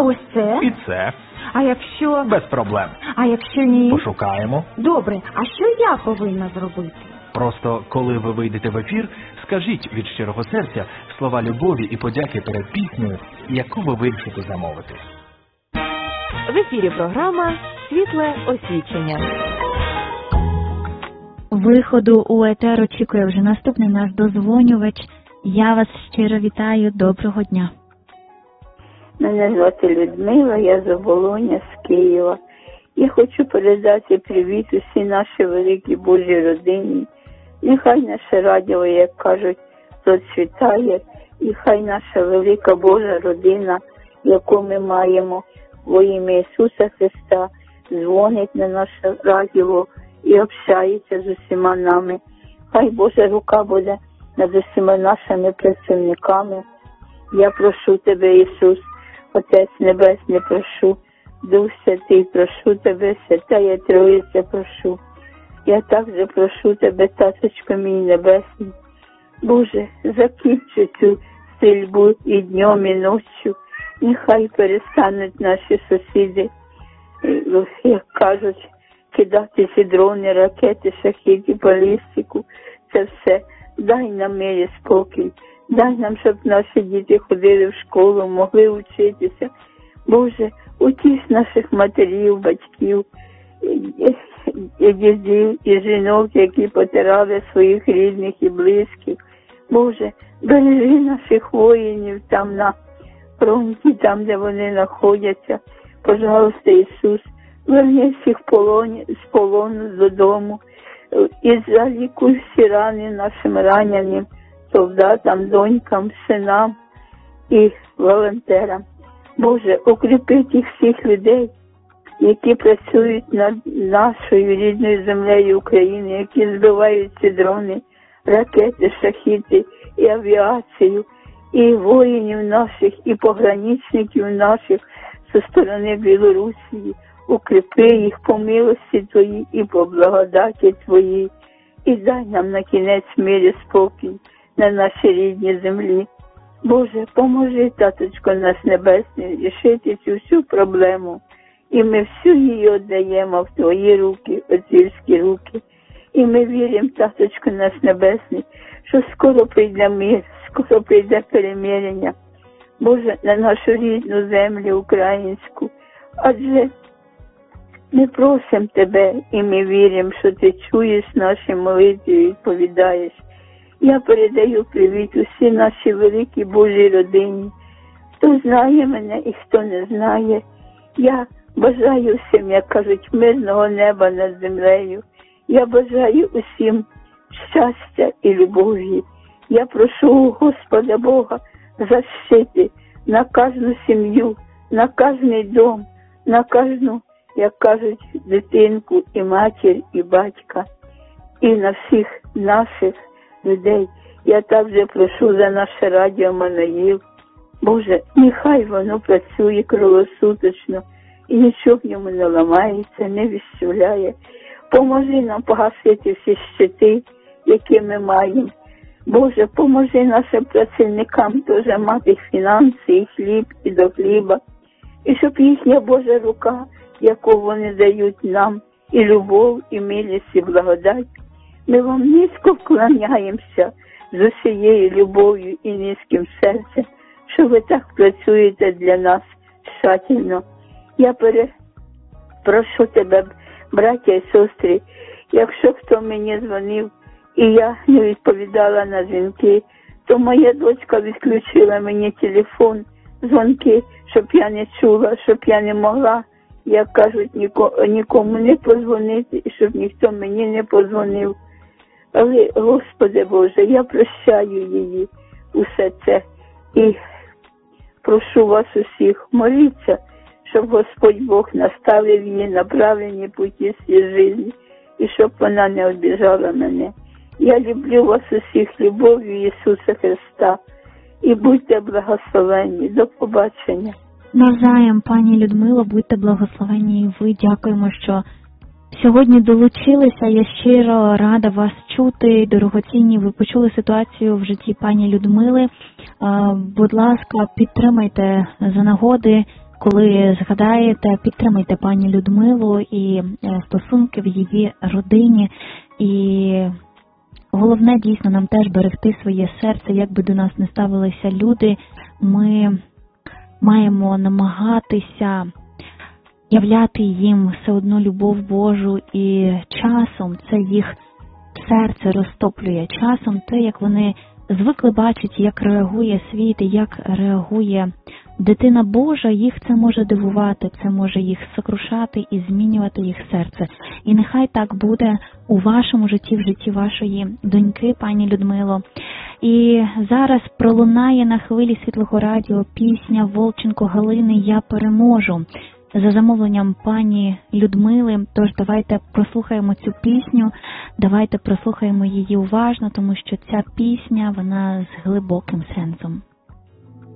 ось це? І це. А якщо... Без проблем. А якщо ні? Пошукаємо. Добре, а що я повинна зробити? Просто, коли ви вийдете в ефір, скажіть від щирого серця слова любові і подяки перед піснею, яку ви вирішите замовити. В ефірі програма «Світле освічення». Виходу у етер очікує вже наступний наш дозвонювач. Я вас щиро вітаю. Доброго дня. Мене звати Людмила, я з Оболоня, з Києва. Я хочу передати привіт усій нашій великій Божій родині. Нехай наше радіо, як кажуть, процвітає, і хай наша велика Божа родина, яку ми маємо во ім'я Ісуса Христа, дзвонить на наше радіо і общається з усіма нами. Хай Божа рука буде над усіма нашими працівниками. Я прошу Тебе, Ісус, Отець Небесний, прошу, Дух Святий, прошу Тебе, Святая Троїця, прошу. Я також прошу Тебе, Таточко мій Небесний. Боже, закінчи цю стрільбу і днем, і ночью. Нехай перестануть наші сусіди, як кажуть, кидати ці дрони, ракети, шахеди, балістику. Це все. Дай нам мир і спокій. Дай нам, щоб наші діти ходили в школу, могли вчитися. Боже, утіш наших матерів, батьків, дідів і жінок, які потирали своїх рідних і близьких. Боже, бережи наших воїнів там на фронті, там, де вони знаходяться. Пожалуйста, Ісус, верни всіх з полону додому і залікуй всі рани нашим раненим солдатам, донькам, синам і волонтерам. Боже, укріпи тих всіх людей, які працюють над нашою рідною землею України, які збивають ці дрони, ракети, шахеди і авіацію, і воїнів наших, і пограничників наших зі сторони Білорусі. Укріпи їх по милості Твої і по благодаті Твої. І дай нам на кінець мир і спокій на нашій рідній землі. Боже, поможи, Таточко наш Небесний, рішити цю всю проблему. І ми всю її віддаємо в Твої руки, отцівські руки. І ми віримо, Таточко наш Небесний, що скоро прийде мир, скоро прийде перемирення. Боже, на нашу рідну землю українську. Адже ми просимо Тебе, і ми віримо, що Ти чуєш наші молитви і відповідаєш. Я передаю привіт усій нашій великій Божій родині. Хто знає мене і хто не знає. Я бажаю всім, як кажуть, мирного неба над землею. Я бажаю усім щастя і любові. Я прошу у Господа Бога защити на кожну сім'ю, на кожний дом, на кожну, як кажуть, дитинку і матір, і батька, і на всіх наших людей. Я також прошу за наше радіо Манаїл. Боже, нехай воно працює круглосуточно і нічого в ньому не ламається, не відщавляє. Поможи нам погасити всі щити, які ми маємо. Боже, поможи нашим працівникам теж мати фінанси, і хліб, і до хліба. І щоб їхня Божа рука, яку вони дають нам, і любов, і милість, і благодать. Ми вам низько вклоняємося з усією любов'ю і низьким серцем, що ви так працюєте для нас тщательно. Я прошу Тебе, браття і сестри, якщо хто мені дзвонив, і я не відповідала на дзвінки, то моя дочка відключила мені телефон, дзвонки, щоб я не чула, щоб я не могла, як кажуть, нікому не подзвонити, і щоб ніхто мені не подзвонив. Але, Господи Боже, я прощаю її усе це і прошу вас усіх, моліться, щоб Господь Бог наставив її на правильні путі своєї житті, і щоб вона не обіжала мене. Я люблю вас усіх любов'ю Ісуса Христа. І будьте благословенні. До побачення. Навзаєм, пані Людмило, будьте благословенні і ви. Дякуємо, що сьогодні долучилися. Я щиро рада вас чути, дорогоцінні. Ви почули ситуацію в житті пані Людмили. Будь ласка, підтримайте за нагоди коли згадаєте, підтримайте пані Людмилу і стосунки в її родині. І головне, дійсно, нам теж берегти своє серце, як би до нас не ставилися люди. Ми маємо намагатися являти їм все одно любов Божу, і часом це їх серце розтоплює. Часом те, як вони звикли бачити, як реагує світ і як реагує дитина Божа, їх це може дивувати, це може їх сокрушати і змінювати їх серце. І нехай так буде у вашому житті, в житті вашої доньки, пані Людмило. І зараз пролунає на хвилі Світлого радіо пісня Волченко Галини «Я переможу» за замовленням пані Людмили. Тож давайте прослухаємо цю пісню, давайте прослухаємо її уважно, тому що ця пісня, вона з глибоким сенсом.